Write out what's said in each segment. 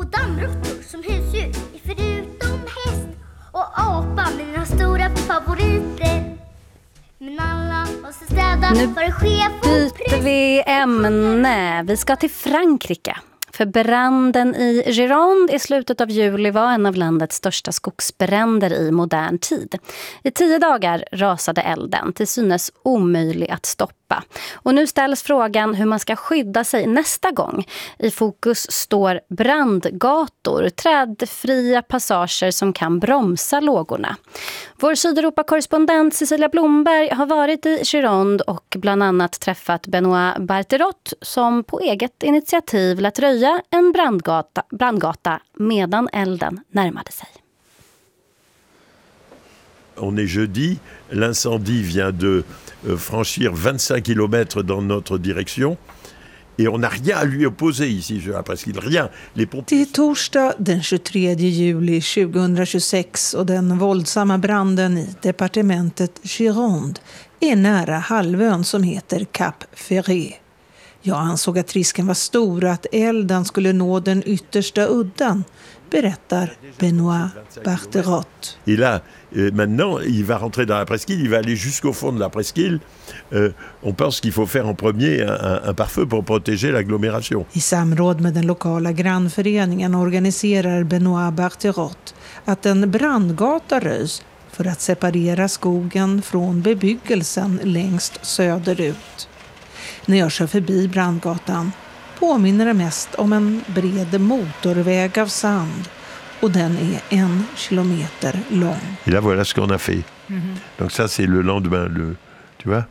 Och dammråttor som husdjur är förutom häst och apa mina stora favoriter. Men alla måste städa, vara chef och byter vi ämne. Vi ska till Frankrike. För branden i Gironde i slutet av juli var en av landets största skogsbränder i modern tid. I 10 dagar rasade elden, till synes omöjlig att stoppa. Och nu ställs frågan hur man ska skydda sig nästa gång. I fokus står brandgator, trädfria passager som kan bromsa lågorna. Vår Sydeuropa-korrespondent Cecilia Blomberg har varit i Gironde och bland annat träffat Benoît Barterot som på eget initiativ lät röja en brandgata medan elden närmade sig. On est jeudi, l'incendie vient de franchir 25 kilomètres dans notre direction. Et on n'a rien à lui opposer ici, je presque rien. Det är torsdag den 23 juli 2026 och den våldsamma branden i departementet Gironde är nära halvön som heter Cap Ferret. Jag ansåg att risken var stor att elden skulle nå den yttersta udden, berättar Benoît Barterot. Et là, maintenant, il va rentrer dans la presqu'île, il va aller jusqu'au fond de la presqu'île. On pense qu'il faut faire en premier un pare-feu pour protéger l'agglomération. I samråd med den lokala grannföreningen organiserar Benoît Barterot att en brandgata röjs för att separera skogen från bebyggelsen längst söderut. När jag kör förbi brandgatan påminner det mest om en bred motorväg av sand och den är 1 kilometer lång. Et là, voilà ce qu'on a fait. Donc ça, c'est le lendemain, tu vois?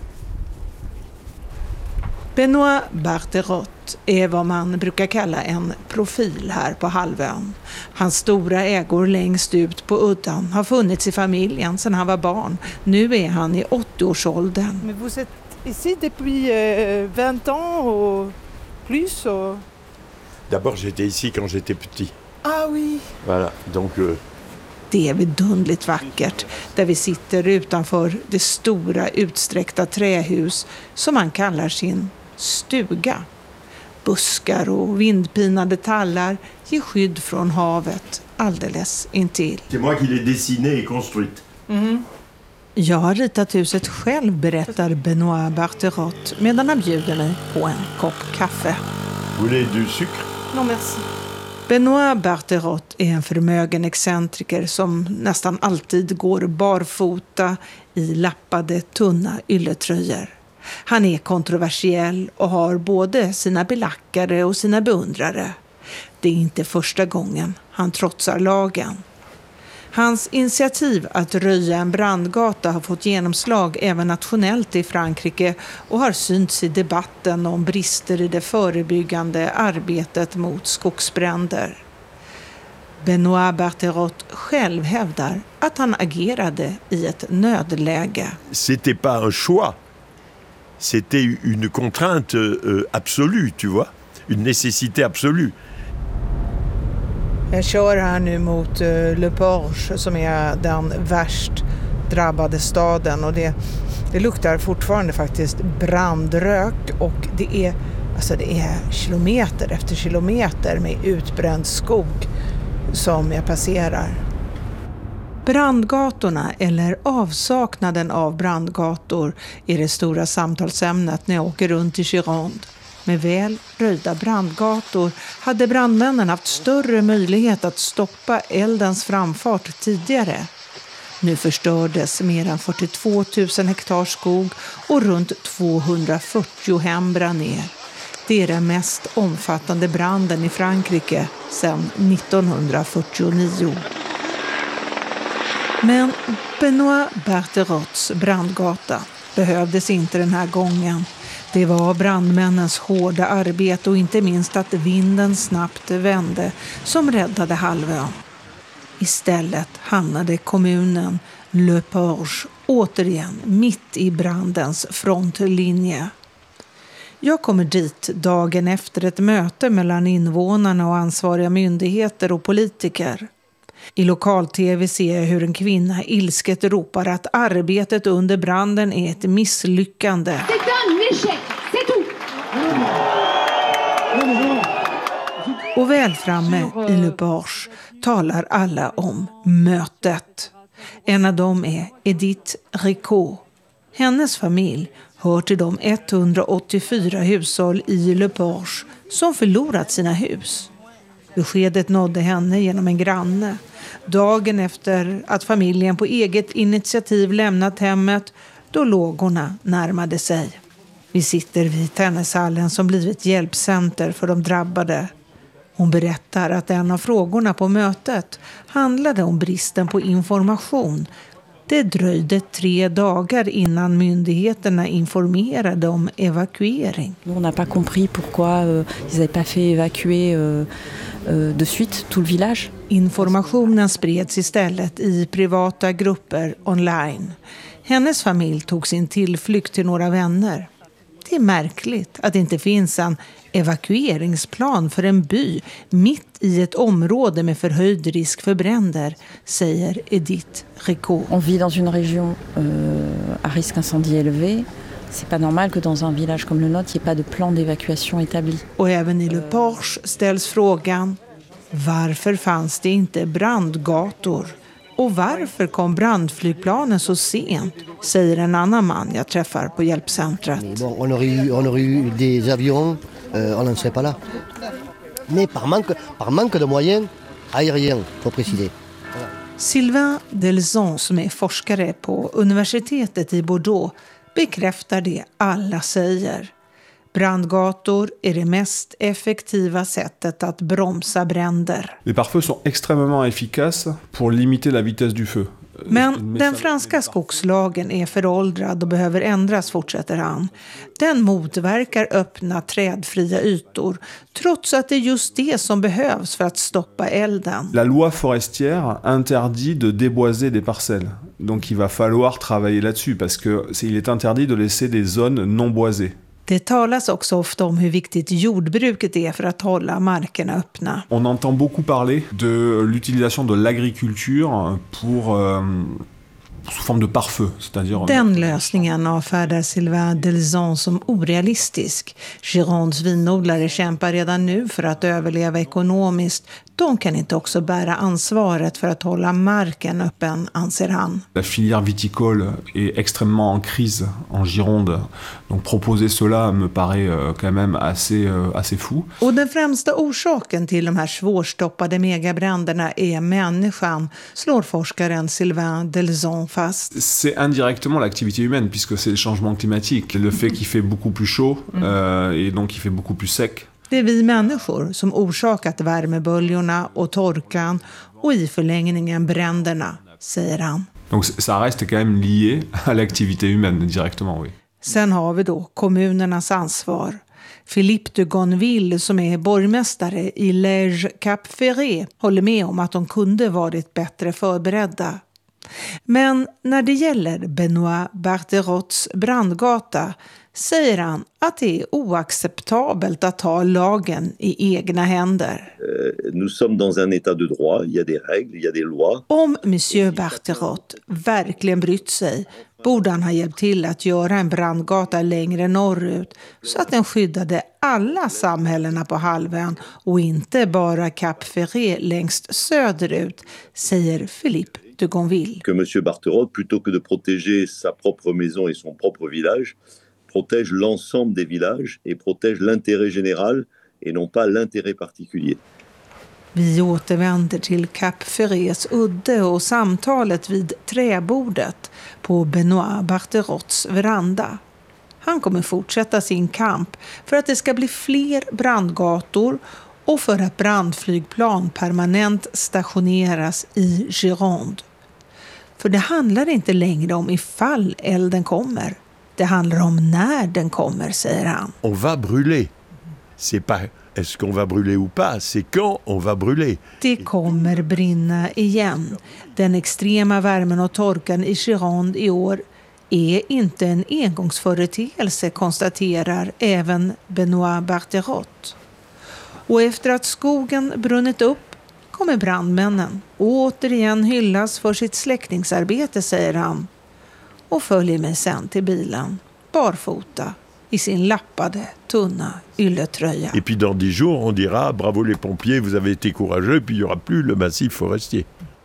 Benoît Barterot är vad man brukar kalla en profil här på halvön. Hans stora ägor längst ut på udden har funnits i familjen sedan han var barn. Nu är han i 80-årsåldern. Men vous êtes ici depuis 20 ans ou plus? D'abord, j'étais ici quand j'étais petit. Ah oui. Voilà, donc... Det är vidunderligt vackert där vi sitter utanför det stora utsträckta trähus som man kallar sin stuga. Buskar och vindpinade tallar ger skydd från havet alldeles intill. C'est moi qui l'ai dessiné et construit. Jag har ritat huset själv, berättar Benoît Barterot medan han bjuder mig på en kopp kaffe. Voulez du sucre? Non merci. Benoît Barterot är en förmögen excentriker som nästan alltid går barfota i lappade tunna ylletröjor. Han är kontroversiell och har både sina belackare och sina beundrare. Det är inte första gången han trotsar lagen. Hans initiativ att röja en brandgata har fått genomslag även nationellt i Frankrike och har synts i debatten om brister i det förebyggande arbetet mot skogsbränder. Benoît Barterot själv hävdar att han agerade i ett nödläge. C'était pas un choix. C'était une contrainte absolue, tu vois. Une nécessité absolue. Jag kör här nu mot Le Porche som är den värst drabbade staden och det luktar fortfarande faktiskt brandrök och det är kilometer efter kilometer med utbränd skog som jag passerar. Brandgatorna eller avsaknaden av brandgator är det stora samtalsämnet när jag åker runt i Gironde. Med väl röjda brandgator hade brandmännen haft större möjlighet att stoppa eldens framfart tidigare. Nu förstördes mer än 42 000 hektar skog och runt 240 hem brann ner. Det är den mest omfattande branden i Frankrike sedan 1949. Men Benoît Barterots brandgata behövdes inte den här gången. Det var brandmännens hårda arbete och inte minst att vinden snabbt vände som räddade halvön. Istället hamnade kommunen Le Porche återigen mitt i brandens frontlinje. Jag kommer dit dagen efter ett möte mellan invånarna och ansvariga myndigheter och politiker. I lokal-tv ser jag hur en kvinna ilsket ropar att arbetet under branden är ett misslyckande. Och väl framme i Le Porche talar alla om mötet. En av dem är Edith Ricot. Hennes familj hör till de 184 hushåll i Le Porche som förlorat sina hus. Beskedet nådde henne genom en granne. Dagen efter att familjen på eget initiativ lämnat hemmet, då lågorna närmade sig. Vi sitter vid tennishallen som blivit hjälpcenter för de drabbade. Hon berättar att en av frågorna på mötet handlade om bristen på information. Det dröjde 3 dagar innan myndigheterna informerade om evakuering. On n'a pas compris pourquoi ils n'avaient pas fait évacuer de suite tout le village. Informationen spreds istället i privata grupper online. Hennes familj tog sin tillflykt till några vänner. Det är märkligt att det inte finns en evakueringsplan för en by mitt i ett område med förhöjd risk för bränder, säger Edith Ricot. On vit dans une région à risque incendie élevé. C'est pas normal que dans un village comme le nôtre, il n'y ait pas de plan d'évacuation établi. Och även i Le Porche ställs frågan: varför fanns det inte brandgator? Och varför kom brandflygplanen så sent, säger en annan man jag träffar på hjälpcentret. Bon, on aurait eu des avions, on n'en serait pas là. Mais par manque de moyens aériens, faut préciser. Sylvain Delzon, som är forskare på universitetet i Bordeaux, bekräftar det alla säger. Brandgator är det mest effektiva sättet att bromsa bränder. Les pare-feux sont extrêmement efficaces pour limiter la vitesse du feu. Men den franska skogslagen är föråldrad och behöver ändras, fortsätter han. Den motverkar öppna trädfria ytor, trots att det är just det som behövs för att stoppa elden. La loi forestière interdit de déboiser des parcelles. Donc il va falloir travailler là-dessus parce que il est interdit de laisser des zones non boisées. Det talas också ofta om hur viktigt jordbruket är för att hålla markerna öppna. On entend beaucoup parler de l'utilisation de l'agriculture pour sous forme de pare-feu, c'est-à-dire. Den lösningen avfärdar Sylvain Delzon som orealistisk. Girondes vinodlare kämpar redan nu för att överleva ekonomiskt. De kan inte också bära ansvaret för att hålla marken öppen, anser han. La filière viticole est extrêmement en crise en Gironde. Donc proposer cela me paraît quand même assez fou. Och den främsta orsaken till de här svårstoppade megabränderna är människan, slår forskaren Sylvain Delzon fast. C'est indirectement l'activité humaine puisque c'est le changement climatique, le fait qu'il fait beaucoup plus chaud et donc il fait beaucoup plus sec. Det är vi människor som orsakat värmeböljorna och torkan och i förlängningen bränderna, säger han. Donc ça reste quand même lié à l'activité humaine directement, oui. Sen har vi då kommunernas ansvar. Philippe de Gonville, som är borgmästare i Lège-Cap-Ferré, håller med om att de kunde varit bättre förberedda. Men när det gäller Benoît Barterots brandgata säger han att det är oacceptabelt att ta lagen i egna händer. Nous sommes dans un état de droit, il y a des règles, il y a des lois. Om Monsieur Barterot verkligen brytt sig borde han ha hjälpt till att göra en brandgata längre norrut så att den skyddade alla samhällena på halvön och inte bara Cap Ferré längst söderut, säger Philippe de Gonville. Que Monsieur Barterot, plutôt que de protéger sa propre maison et son propre village, protège l'ensemble des villages et protège l'intérêt général et non pas l'intérêt particulier. Vi återvänder till Cap Ferrés udde och samtalet vid träbordet på Benoît Barterots veranda. Han kommer fortsätta sin kamp för att det ska bli fler brandgator och för att brandflygplan permanent stationeras i Gironde. För det handlar inte längre om ifall elden kommer. Det handlar om när den kommer, säger han. On va brûler. C'est pas est-ce qu'on va brûler ou pas, c'est quand on va brûler. Det kommer brinna igen. Den extrema värmen och torkan i Gironde i år är inte en engångsföreteelse, konstaterar även Benoît Barterot. Och efter att skogen brunnit upp kommer brandmännen återigen hyllas för sitt släckningsarbete, säger han. Och följer mig sen till bilen, barfota, i sin lappade, tunna ylletröja. Et puis dans 10 jours, on dira bravo les pompiers, vous avez été courageux, puis il n'y aura plus le massif forestier.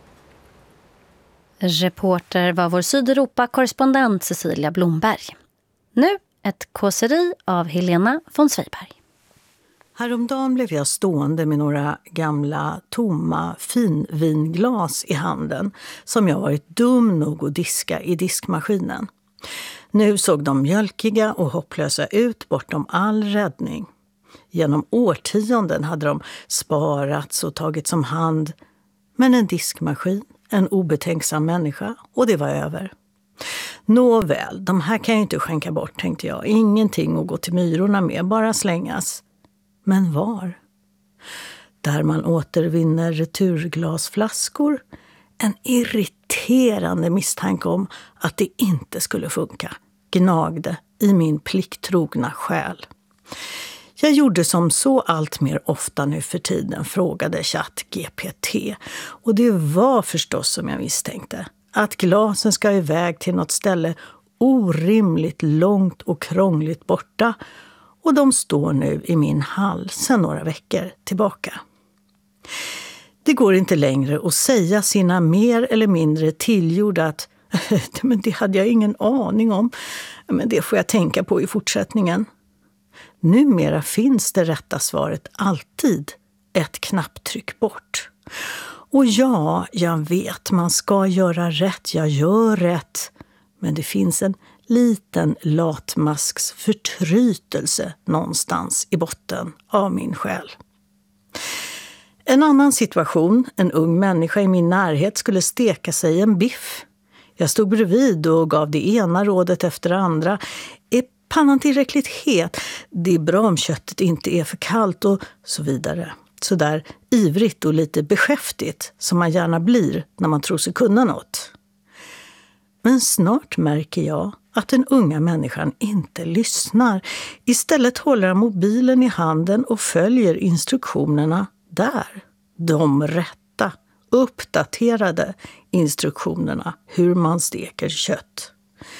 Reporter var vår Sydeuropa-korrespondent Cecilia Blomberg. Nu ett kåseri av Helena von Sveiberg. Häromdagen blev jag stående med några gamla tomma finvinglas i handen som jag varit dum nog att diska i diskmaskinen. Nu såg de mjölkiga och hopplösa ut bortom all räddning. Genom årtionden hade de sparats och tagits om hand. Men en diskmaskin, en obetänksam människa, och det var över. Nåväl, de här kan jag inte skänka bort, tänkte jag. Ingenting att gå till myrorna med, bara slängas. Men var? Där man återvinner returglasflaskor. En irriterande misstanke om att det inte skulle funka gnagde i min plikttrogna själ. Jag gjorde som så allt mer ofta nu för tiden, frågade ChatGPT. Och det var förstås som jag misstänkte. Att glasen ska iväg till något ställe orimligt långt och krångligt borta. Och de står nu i min hall sedan några veckor tillbaka. Det går inte längre att säga sina mer eller mindre tillgjorda att men det hade jag ingen aning om. Men det får jag tänka på i fortsättningen. Numera finns det rätta svaret alltid ett knapptryck bort. Och ja, jag vet, man ska göra rätt, jag gör rätt. Men det finns en liten latmasks förtrytelse någonstans i botten av min själ. En annan situation, en ung människa i min närhet skulle steka sig en biff. Jag stod bredvid och gav det ena rådet efter det andra. Är pannan tillräckligt het? Det är bra om köttet inte är för kallt och så vidare. Så där ivrigt och lite beskäftigt som man gärna blir när man tror sig kunna något. Men snart märker jag att den unga människan inte lyssnar. Istället håller han mobilen i handen och följer instruktionerna där. De rätta, uppdaterade instruktionerna hur man steker kött.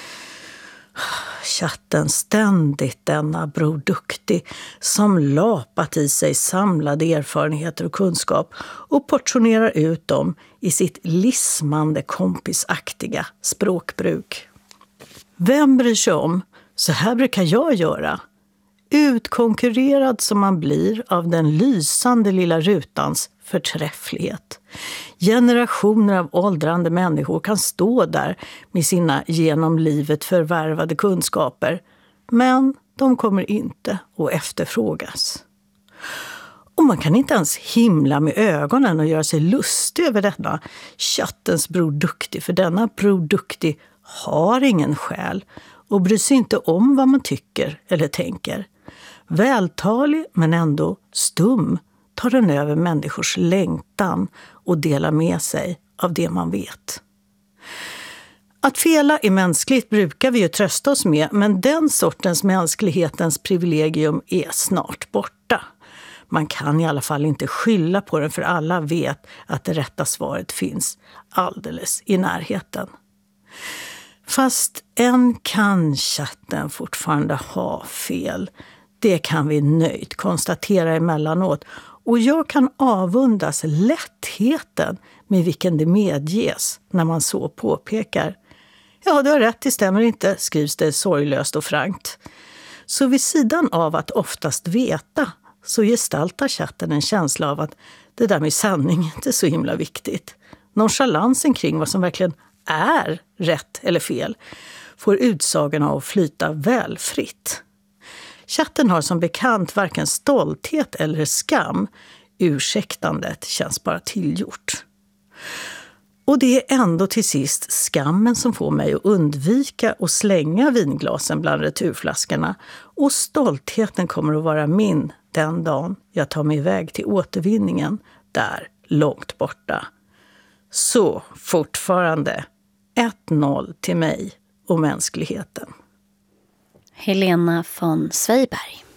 Chatten ständigt denna Bror Duktig som lapat i sig samlade erfarenheter och kunskap och portionerar ut dem i sitt lismande kompisaktiga språkbruk. Vem bryr sig om? Så här brukar jag göra. Utkonkurrerad som man blir av den lysande lilla rutans förträfflighet. Generationer av åldrande människor kan stå där med sina genom livet förvärvade kunskaper. Men de kommer inte att efterfrågas. Och man kan inte ens himla med ögonen och göra sig lustig över denna chattens Bror Duktig. För denna Bror Duktig har ingen själ och bryr sig inte om vad man tycker eller tänker. Vältalig men ändå stum tar den över människors längtan och delar med sig av det man vet. Att fela är mänskligt brukar vi ju trösta oss med, men den sortens mänsklighetens privilegium är snart borta. Man kan i alla fall inte skylla på den, för alla vet att det rätta svaret finns alldeles i närheten. Fast än kan chatten fortfarande ha fel. Det kan vi nöjt konstatera emellanåt. Och jag kan avundas lättheten med vilken det medges när man så påpekar. Ja, du har rätt, det stämmer inte, skrivs det sorglöst och frankt. Så vid sidan av att oftast veta så gestaltar chatten en känsla av att det där med sanning inte är så himla viktigt. Nonchalansen kring vad som verkligen är rätt eller fel får utsagorna att flyta välfritt. Chatten har som bekant varken stolthet eller skam. Ursäktandet känns bara tillgjort. Och det är ändå till sist skammen som får mig att undvika och slänga vinglasen bland returflaskorna. Och stoltheten kommer att vara min den dagen jag tar mig iväg till återvinningen där långt borta. Så fortfarande 1-0 till mig och mänskligheten. Helena von Sveiberg.